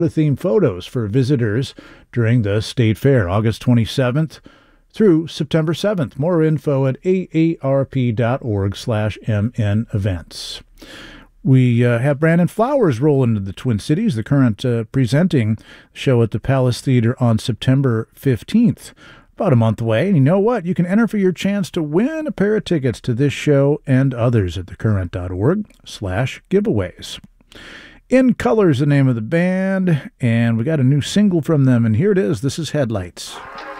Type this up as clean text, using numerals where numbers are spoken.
The theme photos for visitors during the State Fair, August 27th through September 7th. More info at aarp.org/MN events. We have Brandon Flowers roll into the Twin Cities, the current presenting show at the Palace Theater on September 15th. About a month away. And you know what? You can enter for your chance to win a pair of tickets to this show and others at thecurrent.org/giveaways. In Color's the name of the band, and we got a new single from them, and here it is. This is Headlights.